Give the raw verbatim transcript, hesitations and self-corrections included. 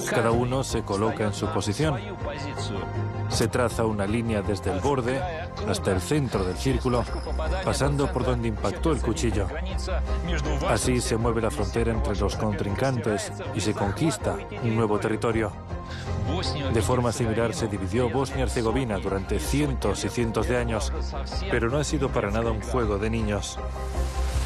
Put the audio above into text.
Cada uno se coloca en su posición. Se traza una línea desde el borde hasta el centro del círculo, pasando por donde impactó el cuchillo. Así se mueve la frontera entre los contrincantes y se conquista un nuevo territorio. De forma similar se dividió Bosnia-Herzegovina durante cientos y cientos de años, pero no ha sido para nada un juego de niños.